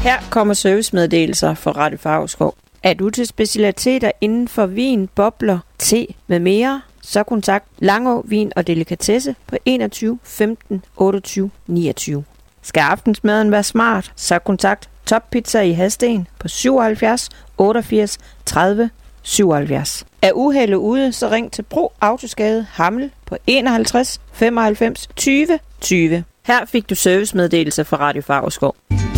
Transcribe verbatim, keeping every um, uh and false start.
Her kommer servicemeddelelser fra Radio Favrskov. Er du til specialiteter inden for vin, bobler, te med mere, så kontakt Langå Vin og Delikatesse på enogtyve femten otteogtyve niogtyve. Skal aftensmaden være smart, så kontakt Top Pizza i Hadsten på syvoghalvfjerds otteogfirs tredive syvoghalvfjerds. Er uheldet ude, så ring til Bro Autoskade Hammel på enoghalvtreds femoghalvfems tyve tyve. Her fik du servicemeddelelse fra Radio Favrskov.